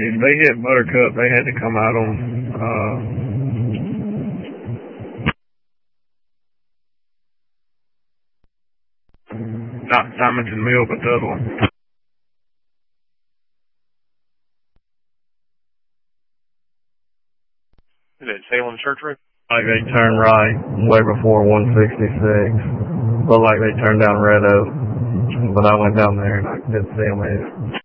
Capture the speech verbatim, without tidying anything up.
if they hit Buttercup, they had to come out on, uh, not Simonton Mill, but the other one. Is it Salem Church Road? Like they turned right way before one sixty-six. Looked like they turned down Red Oak. But I went down there and I didn't see them.